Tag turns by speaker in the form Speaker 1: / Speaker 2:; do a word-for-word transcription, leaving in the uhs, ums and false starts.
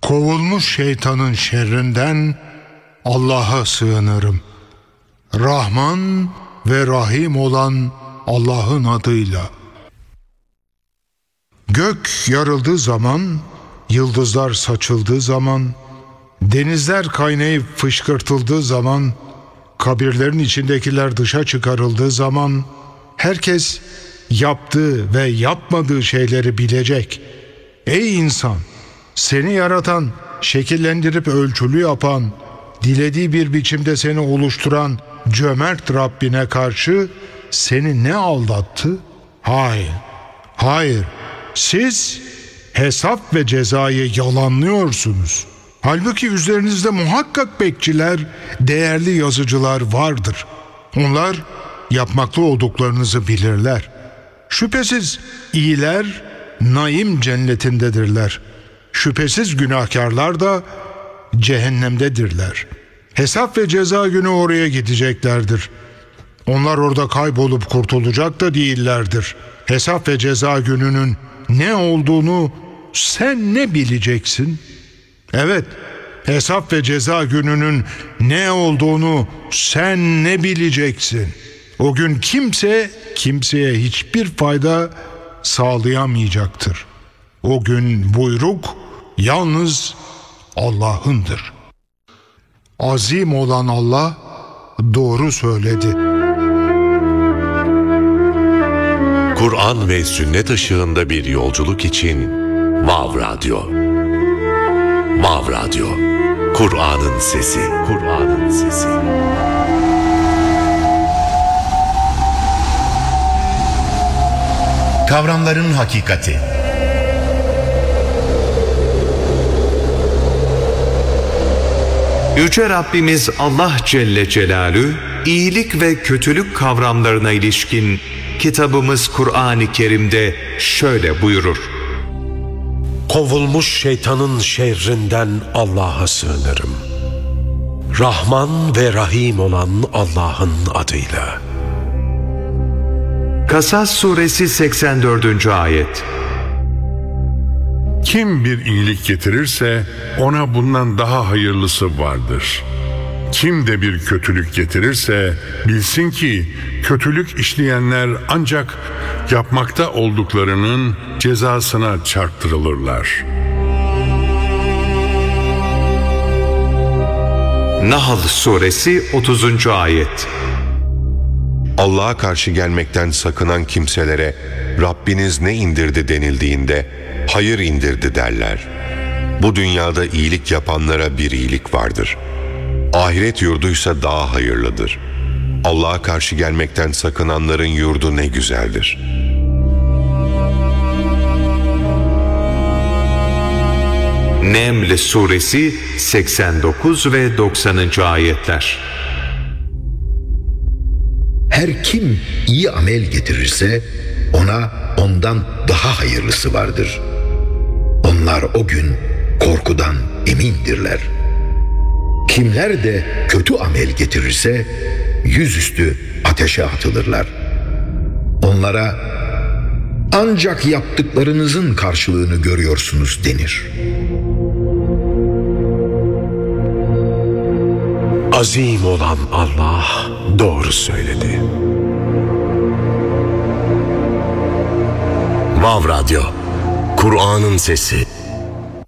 Speaker 1: Kovulmuş şeytanın şerrinden Allah'a sığınırım. Rahman ve Rahim olan Allah'ın adıyla. Gök yarıldığı zaman, yıldızlar saçıldığı zaman, denizler kaynayıp fışkırtıldığı zaman, kabirlerin içindekiler dışa çıkarıldığı zaman, herkes yaptığı ve yapmadığı şeyleri bilecek. Ey insan! Seni yaratan, şekillendirip ölçülü yapan, dilediği bir biçimde seni oluşturan cömert Rabbine karşı seni ne aldattı? Hayır, hayır. Siz hesap ve cezayı yalanlıyorsunuz. Halbuki üzerinizde muhakkak bekçiler, değerli yazıcılar vardır. Onlar yapmakta olduklarınızı bilirler. Şüphesiz iyiler naim cennetindedirler. Şüphesiz günahkarlar da cehennemdedirler. Hesap ve ceza günü oraya gideceklerdir. Onlar orada kaybolup kurtulacak da değillerdir. Hesap ve ceza gününün ne olduğunu sen ne bileceksin? Evet, hesap ve ceza gününün ne olduğunu sen ne bileceksin? O gün kimse kimseye hiçbir fayda sağlayamayacaktır. O gün buyruk yalnız Allah'ındır. Azim olan Allah doğru söyledi.
Speaker 2: Kur'an ve sünnet ışığında bir yolculuk için Vav Radyo. Vav Radyo. Kur'an'ın sesi. Kur'an'ın sesi.
Speaker 3: Kavramların hakikati.
Speaker 4: Yüce Rabbimiz Allah Celle Celalü, iyilik ve kötülük kavramlarına ilişkin kitabımız Kur'an-ı Kerim'de şöyle buyurur.
Speaker 5: Kovulmuş şeytanın şerrinden Allah'a sığınırım. Rahman ve Rahim olan Allah'ın adıyla.
Speaker 4: Kasas Suresi seksen dördüncü ayet.
Speaker 6: Kim bir iyilik getirirse ona bundan daha hayırlısı vardır. Kim de bir kötülük getirirse bilsin ki kötülük işleyenler ancak yapmakta olduklarının cezasına çarptırılırlar.
Speaker 4: Nahl Suresi otuzuncu ayet.
Speaker 2: Allah'a karşı gelmekten sakınan kimselere Rabbiniz ne indirdi denildiğinde hayır indirdi derler. Bu dünyada iyilik yapanlara bir iyilik vardır. Ahiret yurduysa daha hayırlıdır. Allah'a karşı gelmekten sakınanların yurdu ne güzeldir.
Speaker 4: Neml Suresi seksen dokuz ve doksanıncı ayetler.
Speaker 3: Her kim iyi amel getirirse ona ondan daha hayırlısı vardır. Onlar o gün korkudan emindirler. Kimler de kötü amel getirirse yüzüstü ateşe atılırlar. Onlara ancak yaptıklarınızın karşılığını görüyorsunuz denir.
Speaker 5: Azim olan Allah doğru söyledi.
Speaker 2: Vav Radyo. Kur'an'ın sesi.